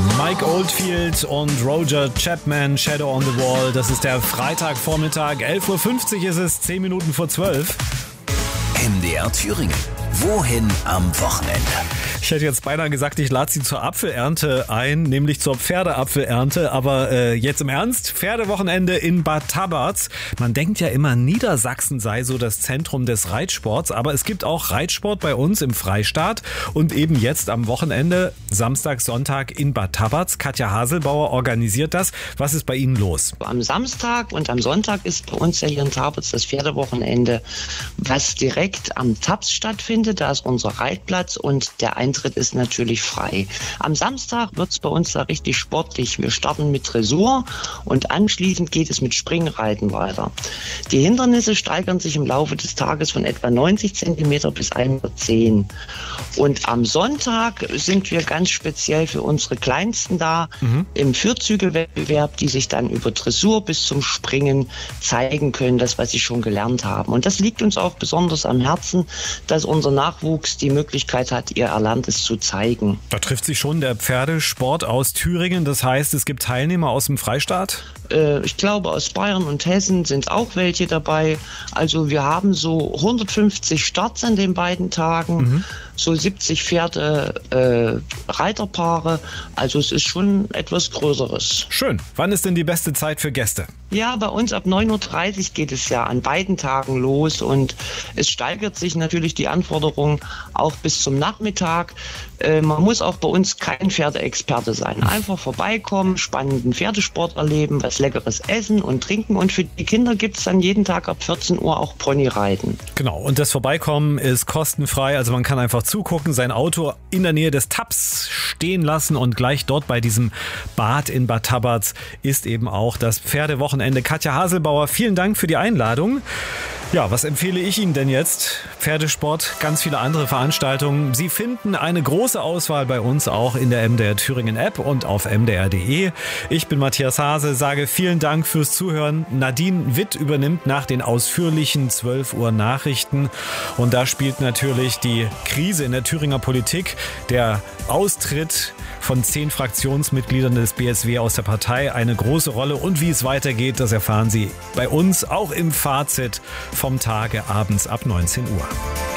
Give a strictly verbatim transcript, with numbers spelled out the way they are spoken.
Mike Oldfield und Roger Chapman, Shadow on the Wall. Das ist der Freitagvormittag. elf Uhr fünfzig ist es, zehn Minuten vor zwölf. M D R Thüringen. Wohin am Wochenende? Ich hätte jetzt beinahe gesagt, ich lade Sie zur Apfelernte ein, nämlich zur Pferdeapfelernte. Aber äh, jetzt im Ernst, Pferdewochenende in Bad Tabarz. Man denkt ja immer, Niedersachsen sei so das Zentrum des Reitsports. Aber es gibt auch Reitsport bei uns im Freistaat. Und eben jetzt am Wochenende, Samstag, Sonntag in Bad Tabarz. Katja Haselbauer organisiert das. Was ist bei Ihnen los? Am Samstag und am Sonntag ist bei uns ja hier in Tabarz das Pferdewochenende, was direkt am Taps stattfindet. Da ist unser Reitplatz und der Eintritt ist natürlich frei. Am Samstag wird es bei uns da richtig sportlich. Wir starten mit Dressur und anschließend geht es mit Springreiten weiter. Die Hindernisse steigern sich im Laufe des Tages von etwa neunzig Zentimeter bis hundertzehn. Und am Sonntag sind wir ganz speziell für unsere Kleinsten da mhm. im Vierzügelwettbewerb, die sich dann über Dressur bis zum Springen zeigen können, das, was sie schon gelernt haben. Und das liegt uns auch besonders am Herzen, dass unser Nachwuchs die Möglichkeit hat, ihr Erlerntes zu zeigen. Da trifft sich schon der Pferdesport aus Thüringen. Das heißt, es gibt Teilnehmer aus dem Freistaat? Äh, ich glaube, aus Bayern und Hessen sind auch welche dabei. Also wir haben so hundertfünfzig Starts an den beiden Tagen, mhm. so siebzig Pferde, äh, Reiterpaare. Also es ist schon etwas Größeres. Schön. Wann ist denn die beste Zeit für Gäste? Ja, bei uns ab neun Uhr dreißig geht es ja an beiden Tagen los und es steigert sich natürlich die Anforderung auch bis zum Nachmittag. Äh, man muss auch bei uns kein Pferdeexperte sein. Einfach vorbeikommen, spannenden Pferdesport erleben, was Leckeres essen und trinken und für die Kinder gibt es dann jeden Tag ab vierzehn Uhr auch Ponyreiten. Genau, und das Vorbeikommen ist kostenfrei, also man kann einfach zugucken, sein Auto in der Nähe des Taps stehen lassen und gleich dort bei diesem Bad in Bad Tabarz ist eben auch das Pferdewochenende. Katja Haselbauer, vielen Dank für die Einladung. Ja, was empfehle ich Ihnen denn jetzt? Pferdesport, ganz viele andere Veranstaltungen. Sie finden eine große Auswahl bei uns auch in der M D R Thüringen App und auf m d r punkt d e. Ich bin Matthias Hase, sage vielen Dank fürs Zuhören. Nadine Witt übernimmt nach den ausführlichen zwölf Uhr Nachrichten. Und da spielt natürlich die Krise in der Thüringer Politik, der Austritt von zehn Fraktionsmitgliedern des B S W aus der Partei eine große Rolle. Und wie es weitergeht, das erfahren Sie bei uns auch im Fazit vom Tage abends ab neunzehn Uhr.